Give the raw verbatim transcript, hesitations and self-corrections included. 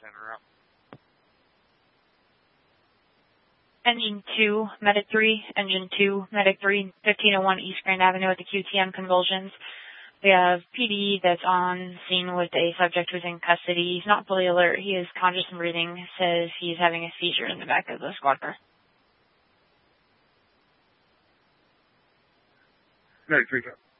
center up. Engine two, Medic three, Engine two, Medic three, fifteen oh one East Grand Avenue at the Q T M convulsions. We have P D that's on scene with a subject who's in custody. He's not fully alert. He is conscious and breathing. Says he's having a seizure in the back of the squad car. Medic three,